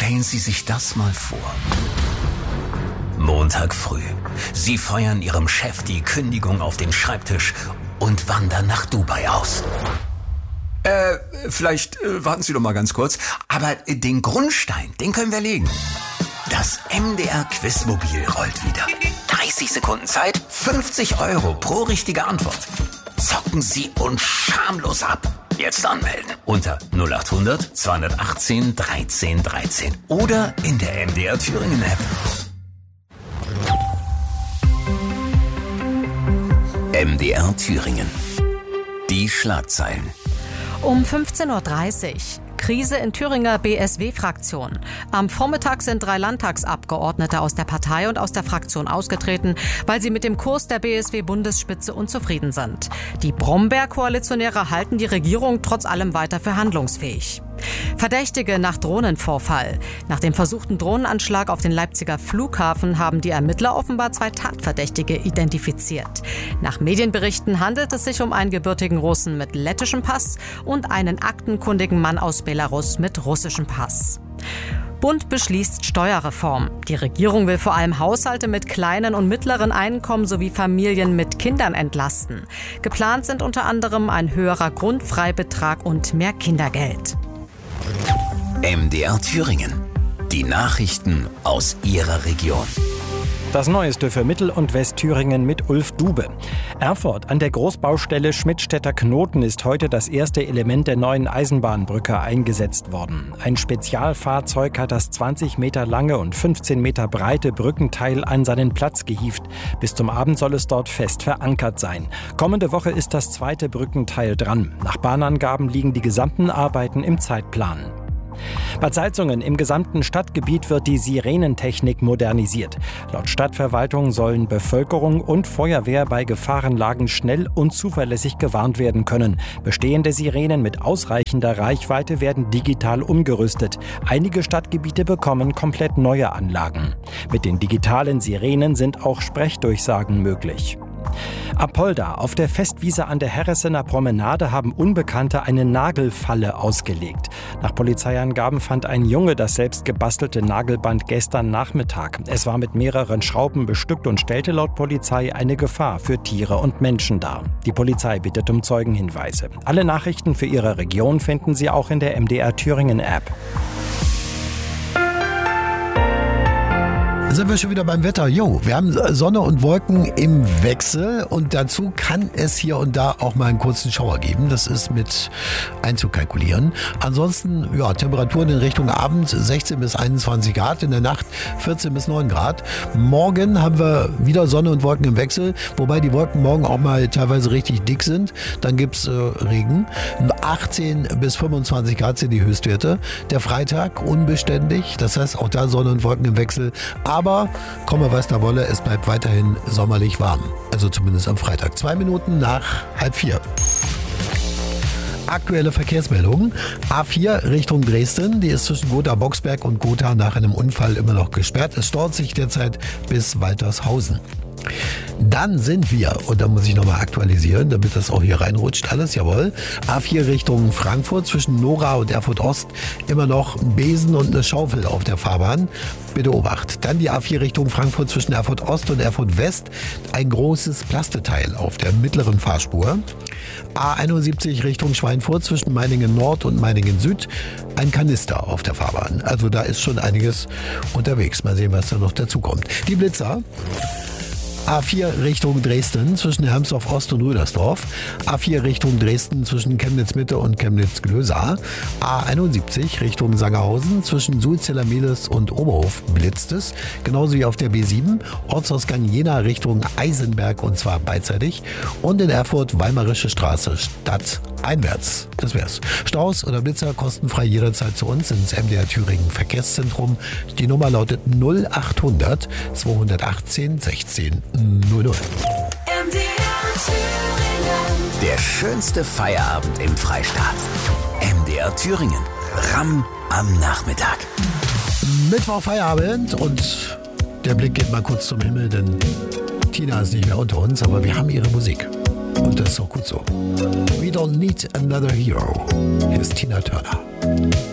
Stellen Sie sich das mal vor. Montag früh. Sie feuern Ihrem Chef die Kündigung auf den Schreibtisch und wandern nach Dubai aus. Vielleicht warten Sie doch mal ganz kurz. Aber den Grundstein, den können wir legen. Das MDR-Quizmobil rollt wieder. 30 Sekunden Zeit, 50 € pro richtige Antwort. Zocken Sie uns schamlos ab. Jetzt anmelden unter 0800 218 13 13 oder in der MDR Thüringen App. MDR Thüringen. Die Schlagzeilen. Um 15.30 Uhr. Krise in Thüringer BSW-Fraktion. Am Vormittag sind 3 Landtagsabgeordnete aus der Partei und aus der Fraktion ausgetreten, weil sie mit dem Kurs der BSW-Bundesspitze unzufrieden sind. Die Bromberg-Koalitionäre halten die Regierung trotz allem weiter für handlungsfähig. Verdächtige nach Drohnenvorfall. Nach dem versuchten Drohnenanschlag auf den Leipziger Flughafen haben die Ermittler offenbar 2 Tatverdächtige identifiziert. Nach Medienberichten handelt es sich um einen gebürtigen Russen mit lettischem Pass und einen aktenkundigen Mann aus Belarus mit russischem Pass. Bund beschließt Steuerreform. Die Regierung will vor allem Haushalte mit kleinen und mittleren Einkommen sowie Familien mit Kindern entlasten. Geplant sind unter anderem ein höherer Grundfreibetrag und mehr Kindergeld. MDR Thüringen. Die Nachrichten aus Ihrer Region. Das Neueste für Mittel- und Westthüringen mit Ulf Dube. Erfurt an der Großbaustelle Schmidtstädter Knoten ist heute das erste Element der neuen Eisenbahnbrücke eingesetzt worden. Ein Spezialfahrzeug hat das 20 Meter lange und 15 Meter breite Brückenteil an seinen Platz gehievt. Bis zum Abend soll es dort fest verankert sein. Kommende Woche ist das zweite Brückenteil dran. Nach Bahnangaben liegen die gesamten Arbeiten im Zeitplan. Bad Salzungen im gesamten Stadtgebiet wird die Sirenentechnik modernisiert. Laut Stadtverwaltung sollen Bevölkerung und Feuerwehr bei Gefahrenlagen schnell und zuverlässig gewarnt werden können. Bestehende Sirenen mit ausreichender Reichweite werden digital umgerüstet. Einige Stadtgebiete bekommen komplett neue Anlagen. Mit den digitalen Sirenen sind auch Sprechdurchsagen möglich. Apolda. Auf der Festwiese an der Herressener Promenade haben Unbekannte eine Nagelfalle ausgelegt. Nach Polizeiangaben fand ein Junge das selbst gebastelte Nagelband gestern Nachmittag. Es war mit mehreren Schrauben bestückt und stellte laut Polizei eine Gefahr für Tiere und Menschen dar. Die Polizei bittet um Zeugenhinweise. Alle Nachrichten für Ihre Region finden Sie auch in der MDR Thüringen App. Sind wir schon wieder beim Wetter. Wir haben Sonne und Wolken im Wechsel und dazu kann es hier und da auch mal einen kurzen Schauer geben. Das ist mit einzukalkulieren. Ansonsten, Temperaturen in Richtung Abend 16 bis 21 Grad, in der Nacht 14 bis 9 Grad. Morgen haben wir wieder Sonne und Wolken im Wechsel, wobei die Wolken morgen auch mal teilweise richtig dick sind. Dann gibt's Regen. 18 bis 25 Grad sind die Höchstwerte. Der Freitag unbeständig, das heißt auch da Sonne und Wolken im Wechsel. Aber, komme was da wolle, es bleibt weiterhin sommerlich warm. Also zumindest am Freitag. 2 Minuten nach 3:30. Aktuelle Verkehrsmeldungen. A4 Richtung Dresden. Die ist zwischen Gotha-Boxberg und Gotha nach einem Unfall immer noch gesperrt. Es staut sich derzeit bis Waltershausen. Dann sind wir, und da muss ich nochmal aktualisieren, damit das auch hier reinrutscht alles, jawohl. A4 Richtung Frankfurt zwischen Nora und Erfurt Ost immer noch ein Besen und eine Schaufel auf der Fahrbahn. Bitte Obacht. Dann die A4 Richtung Frankfurt zwischen Erfurt Ost und Erfurt West. Ein großes Plasteteil auf der mittleren Fahrspur. A71 Richtung Schweinfurt zwischen Meiningen Nord und Meiningen Süd. Ein Kanister auf der Fahrbahn. Also da ist schon einiges unterwegs. Mal sehen, was da noch dazu kommt. Die Blitzer. A4 Richtung Dresden zwischen Hermsdorf Ost und Rüdersdorf. A4 Richtung Dresden zwischen Chemnitz Mitte und Chemnitz Glösa. A71 Richtung Sangerhausen zwischen Sulzeller-Mehlis und Oberhof blitzt es. Genauso wie auf der B7. Ortsausgang Jena Richtung Eisenberg und zwar beidseitig. Und in Erfurt Weimarische Straße stadteinwärts. Das wär's. Staus oder Blitzer kostenfrei jederzeit zu uns ins MDR Thüringen Verkehrszentrum. Die Nummer lautet 0800 218 16 00. Der schönste Feierabend im Freistaat. MDR Thüringen. Ramm am Nachmittag. Mittwoch Feierabend und der Blick geht mal kurz zum Himmel, denn Tina ist nicht mehr unter uns, aber wir haben ihre Musik. Und das ist auch gut so. We don't need another hero. Hier ist Tina Turner.